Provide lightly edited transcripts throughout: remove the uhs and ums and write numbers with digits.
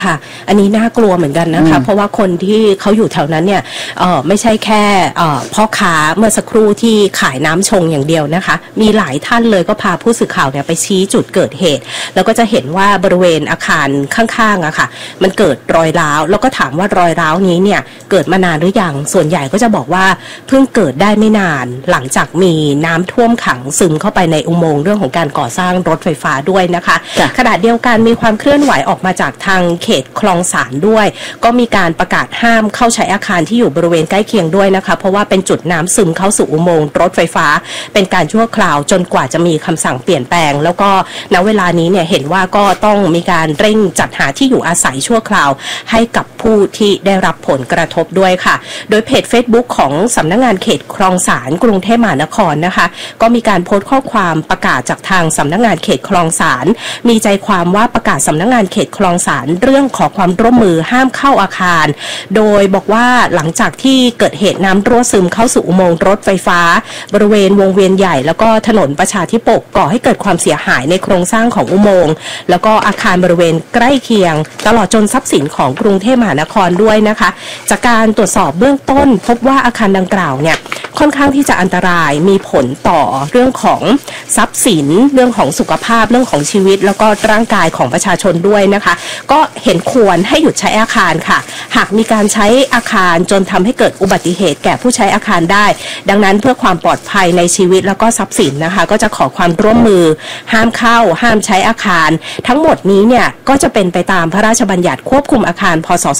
ค่ะอันนี้น่ากลัวเหมือนกันนะคะเพราะว่าคนที่เขาอยู่แถวนั้นเนี่ยไม่ใช่แค่พ่อค้าเมื่อสักครู่ที่ขายน้ำชงอย่างเดียวนะคะมีหลายท่านเลยก็พาผู้สื่อข่าวเนี่ยไปชี้จุดเกิดเหตุแล้วก็จะเห็นว่าบริเวณอาคารข้างๆอะค่ะมันเกิดรอยร้าวแล้วก็ถามว่ารอยร้าวนี้เนี่ยเกิดมานานหรือยังส่วนใหญ่ก็จะบอกว่าเพิ่งเกิดได้ไม่นานหลังจากมีน้ำท่วมขังซึมเข้าไปในอุโมงค์เรื่องของการก่อสร้างรถไฟฟ้าด้วยนะคะขณะเดียวกันมีความเคลื่อนไหวออกมาจากทางเขตคลองสานด้วยก็มีการประกาศห้ามเข้าใช้อาคารที่อยู่บริเวณใกล้เคียงด้วยนะคะเพราะว่าเป็นจุดน้ำซึมเข้าสู่อุโมงค์รถไฟฟ้าเป็นการชั่วคราวจนกว่าจะมีคำสั่งเปลี่ยนแปลงแล้วก็ณเวลานี้เนี่ยเห็นว่าก็ต้องมีการเร่งจัดหาที่อยู่อาศัยชั่วคราวให้กับผู้ที่ได้รับผลกระทบด้วยค่ะโดยเพจ Facebook ของสำนักงานเขตคลองสานกรุงเทพมหานครนะคะก็มีการโพสต์ข้อความประกาศจากทางสำนักงานเขตคลองสานมีใจความว่าประกาศสำนักงานเขตคลองสานเรื่องขอความร่วมมือห้ามเข้าอาคารโดยบอกว่าหลังจากที่เกิดเหตุน้ำรั่วซึมเข้าสู่อุโมงค์รถไฟฟ้าบริเวณวงเวียนใหญ่แล้วก็ถนนประชาธิปกก่อให้เกิดความเสียหายในโครงสร้างของอุโมงค์แล้วก็อาคารบริเวณใกล้เคียงตลอดจนทรัพย์สินของกรุงเทพมหานครด้วยนะคะจากการตรวจสอบเบื้องต้นพบว่าอาคารดังกล่าวเนี่ยค่อนข้างที่จะอันตรายมีผลต่อเรื่องของทรัพย์สินเรื่องของสุขภาพเรื่องของชีวิตแล้วก็ร่างกายของประชาชนด้วยนะคะก็เห็นควรให้หยุดใช้อาคารค่ะหากมีการใช้อาคารจนทำให้เกิดอุบัติเหตุแก่ผู้ใช้อาคารได้ดังนั้นเพื่อความปลอดภัยในชีวิตแล้วก็ทรัพย์สินนะคะก็จะขอความร่วมมือห้ามเข้าห้ามใช้อาคารทั้งหมดนี้เนี่ยก็จะเป็นไปตามพระราชบัญญัติควบคุมอาคารพศ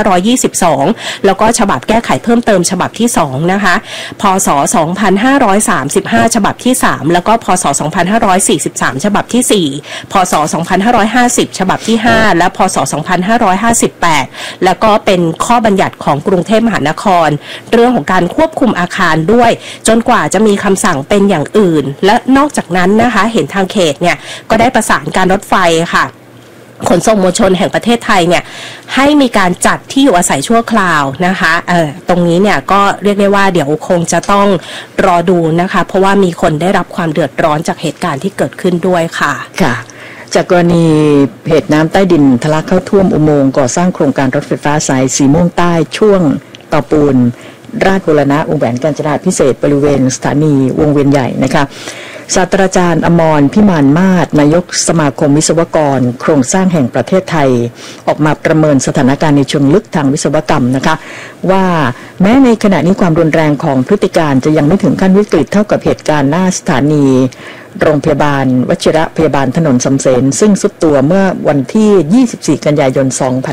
2522แล้วก็ฉบับแก้ไขเพิ่มเติมฉบับที่2นะคะพศ 2535ฉบับที่3แล้วก็พศ 2543ฉบับที่4พศ 2550ฉบับที่5และพศ 2558แล้วก็เป็นข้อบัญญัติของกรุงเทพมหานครเรื่องของการควบคุมอาคารด้วยจนกว่าจะมีคำสั่งเป็นอย่างอื่นและนอกจากนั้นนะคะเห็นทางเขตเนี่ยก็ได้ประสานการรถไฟค่ะขนส่งมวลชนแห่งประเทศไทยเนี่ยให้มีการจัดที่อยู่อาศัยชั่วคราวนะคะตรงนี้เนี่ยก็เรียกได้ว่าเดี๋ยวคงจะต้องรอดูนะคะเพราะว่ามีคนได้รับความเดือดร้อนจากเหตุการณ์ที่เกิดขึ้นด้วยค่ะค่ะจากกรณีเหตุน้ำใต้ดินทะลักเข้าท่วมอุโมงค์ก่อสร้างโครงการรถไฟฟ้าสายสีม่วงใต้ช่วงเตาปูนราชบูรณะวงแหวนกาญจนาพิเศษบริเวณสถานีวงเวียนใหญ่นะคะศาสตราจารย์อมรพิมานมาศนายกสมาคมวิศวกรโครงสร้างแห่งประเทศไทยออกมาประเมินสถานการณ์ในเชิงลึกทางวิศวกรรมนะคะว่าแม้ในขณะนี้ความรุนแรงของพฤติการจะยังไม่ถึงขั้นวิกฤตเท่ากับเหตุการณ์หน้าสถานีโรงพยาบาลวชิระพยาบาลถนนสำเสนซึ่งทรุดตัวเมื่อวันที่24กันยายน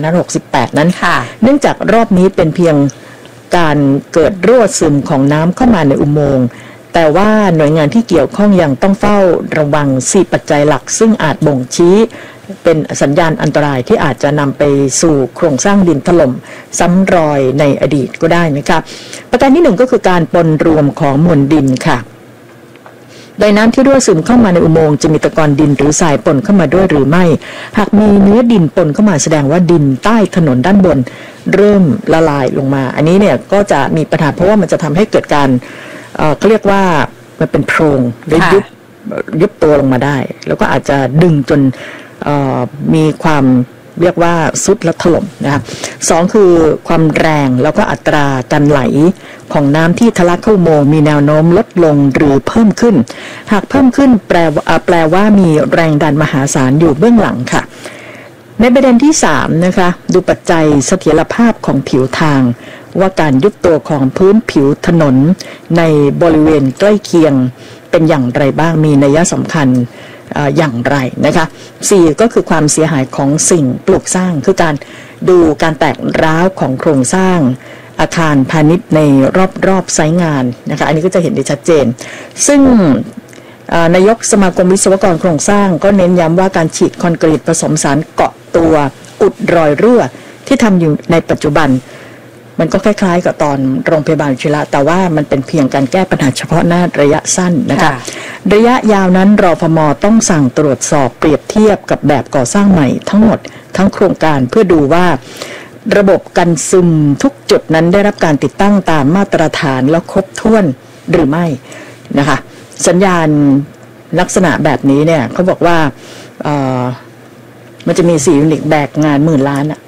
2568นั้นเนื่องจากรอบนี้เป็นเพียงการเกิดรั่วซึมของน้ำเข้ามาในอุโมงค์แต่ว่าหน่วยงานที่เกี่ยวข้องยังต้องเฝ้าระวัง4ปัจจัยหลักซึ่งอาจบ่งชี้เป็นสัญญาณอันตรายที่อาจจะนำไปสู่โครงสร้างดินถล่มซ้ำรอยในอดีตก็ได้นะคะประการที่1ก็คือการปนรวมของมวลดินค่ะโดยน้ำที่รั่วซึมเข้ามาในอุโมงค์จะมีตะกอนดินหรือทรายปนเข้ามาด้วยหรือไม่หากมีเนื้อดินปนเข้ามาแสดงว่าดินใต้ถนนด้านบนเริ่มละลายลงมาอันนี้เนี่ยก็จะมีปัญหาเพราะว่ามันจะทำให้เกิดการเขาเรียกว่ามันเป็นโพรงหรือยุบตัวลงมาได้แล้วก็อาจจะดึงจนมีความเรียกว่าซุดและถล่มนะครับ2คือความแรงแล้วก็อัตราการไหลของน้ำที่ทะลักเข้าอุโมงค์มีแนวโน้มลดลงหรือเพิ่มขึ้นหากเพิ่มขึ้นแปลว่ามีแรงดันมหาศาลอยู่เบื้องหลังค่ะในประเด็นที่3นะคะดูปัจจัยเสถียรภาพของผิวทางว่าการยุบตัวของพื้นผิวถนนในบริเวณใกล้เคียงเป็นอย่างไรบ้างมีนัยสำคัญอย่างไรนะคะ4ก็คือความเสียหายของสิ่งปลูกสร้างคือการดูการแตกร้าวของโครงสร้างอาคารพาณิชย์ในรอบไซต์งานนะคะอันนี้ก็จะเห็นได้ชัดเจนซึ่งนายกสมาคมวิศวกรโครงสร้างก็เน้นย้ำว่าการฉีดคอนกรีตผสมสารเกาะตัวอุดรอยรั่วที่ทำอยู่ในปัจจุบันมันก็คล้ายๆกับตอนโรงพยาบาลวชิระแต่ว่ามันเป็นเพียงการแก้ปัญหาเฉพาะหน้าระยะสั้นนะคะระยะยาวนั้นรฟม.ต้องสั่งตรวจสอบเปรียบเทียบกับแบบก่อสร้างใหม่ทั้งหมดทั้งโครงการเพื่อดูว่าระบบกันซึมทุกจุดนั้นได้รับการติดตั้งตามมาตรฐานและครบถ้วนหรือไม่นะคะสัญญาณลักษณะแบบนี้เนี่ยเขาบอกว่ามันจะมี4 ยูนิตแบกงาน10,000 ล้าน